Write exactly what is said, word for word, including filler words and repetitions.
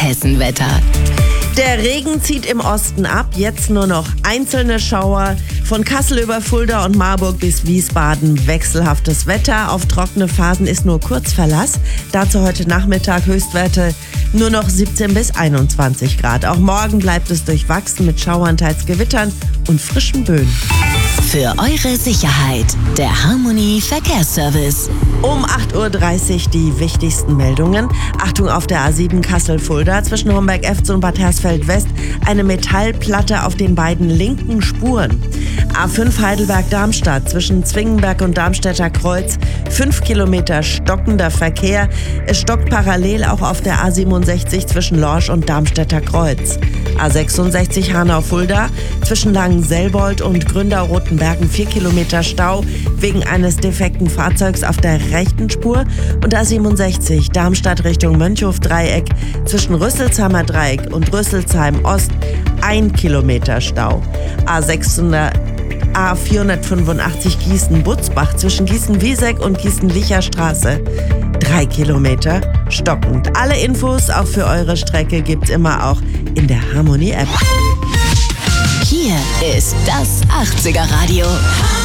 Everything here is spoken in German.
Hessenwetter. Der Regen zieht im Osten ab, jetzt nur noch einzelne Schauer. Von Kassel über Fulda und Marburg bis Wiesbaden wechselhaftes Wetter. Auf trockene Phasen ist nur kurz Verlass. Dazu heute Nachmittag Höchstwerte nur noch siebzehn bis einundzwanzig Grad. Auch morgen bleibt es durchwachsen mit Schauern, teils Gewittern und frischen Böen. Für eure Sicherheit, der Harmony Verkehrsservice. Um acht Uhr dreißig die wichtigsten Meldungen. Achtung auf der A sieben Kassel-Fulda zwischen Homberg-Efz und Bad Hersfeld-West. Eine Metallplatte auf den beiden linken Spuren. A fünf Heidelberg-Darmstadt zwischen Zwingenberg und Darmstädter Kreuz. Fünf Kilometer stockender Verkehr. Es stockt parallel auch auf der A siebenundsechzig zwischen Lorsch und Darmstädter Kreuz. A sechsundsechzig Hanau-Fulda zwischen Langenselbold und Gründau-Rotenbergen vier Kilometer Stau wegen eines defekten Fahrzeugs auf der rechten Spur. Und A siebenundsechzig Darmstadt Richtung Mönchhof-Dreieck zwischen Rüsselsheimer Dreieck und Rüsselsheim Ost ein Kilometer Stau. A sechshundert A vierhundertfünfundachtzig Gießen-Butzbach zwischen Gießen-Wieseck und Gießen-Licher Straße. Drei Kilometer stockend. Alle Infos auch für eure Strecke gibt's immer auch in der Harmony-App. Hier ist das achtziger Radio.